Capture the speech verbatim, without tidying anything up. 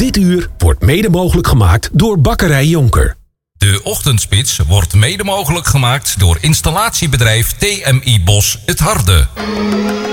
Dit uur wordt mede mogelijk gemaakt door Bakkerij Jonker. De Ochtendspits wordt mede mogelijk gemaakt door installatiebedrijf T M I Bos het Harde.